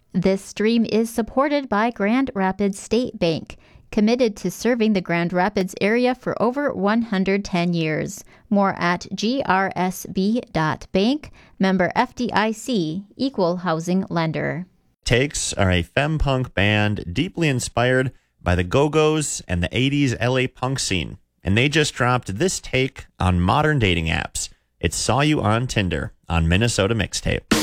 This stream is supported by Grand Rapids State Bank, committed to serving the Grand Rapids area for over 110 years. More at grsb.bank, member FDIC, equal housing lender. Takes are a femme-punk band deeply inspired by the Go-Go's and the 80s LA punk scene. And they just dropped this take on modern dating apps. It Saw You on Tinder on Minnesota Mixtape.